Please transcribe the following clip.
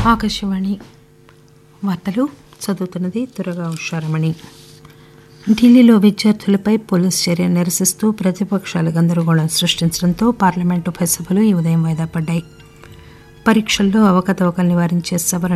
ఆకాశవాణి వార్తలు చదువుతున్నది దుర్గా ఉషారమణి. ఢిల్లీలో విద్యార్థులపై పోలీసు చర్యను నిరసిస్తూ ప్రతిపక్షాలు గందరగోళం సృష్టించడంతో పార్లమెంటు ఉభయ సభలు ఈ ఉదయం వాయిదా పడ్డాయి. పరీక్షల్లో అవకతవకలు నివారించే సవరణ